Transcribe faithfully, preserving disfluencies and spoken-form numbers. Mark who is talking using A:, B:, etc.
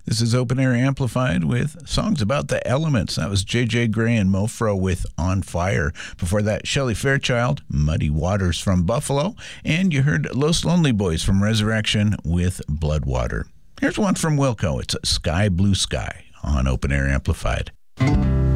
A: This is Open Air Amplified with songs about the elements. That was J J Gray and Mofro with On Fire. Before that, Shelley Fairchild, Muddy Waters from Buffalo. And you heard Los Lonely Boys from Resurrection with Bloodwater. Here's one from Wilco. It's Sky Blue Sky on Open Air Amplified.